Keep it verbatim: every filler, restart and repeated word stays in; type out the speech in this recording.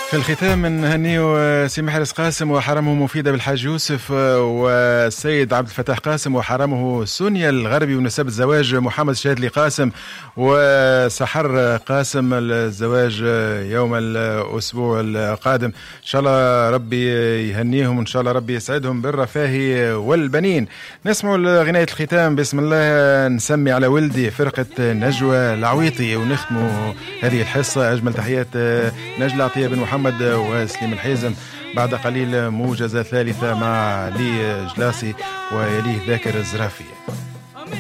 في الختام نهنيو سي محرز قاسم وحرمه مفيدة بالحاج يوسف والسيد عبد الفتاح قاسم وحرمه سونيا الغربي ونسب الزواج محمد شادلي قاسم وسحر قاسم الزواج يوم الأسبوع القادم. إن شاء الله ربي يهنيهم وإن شاء الله ربي يسعدهم بالرفاه والبنين. نسمعوا غناية الختام بسم الله نسمي على ولدي فرقة نجوى العويطي ونختموا هذه الحصة. أجمل تحيات نجلة عطية بن محمد وسليم الحيزم. بعد قليل موجزة ثالثة مع لي جلاسي ويليه ذاكر الزرافي.